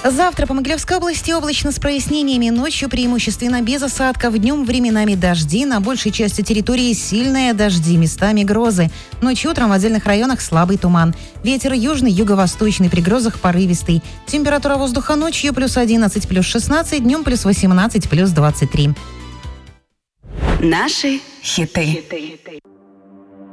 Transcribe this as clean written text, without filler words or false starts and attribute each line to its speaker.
Speaker 1: Завтра по Могилевской области облачно с прояснениями. Ночью преимущественно без осадков. Днем временами дожди. На большей части территории сильные дожди, местами грозы. Ночью утром в отдельных районах слабый туман. Ветер южный, юго-восточный, при грозах порывистый. Температура воздуха ночью плюс 11, плюс 16, днем плюс 18, плюс 23.
Speaker 2: Наши хиты.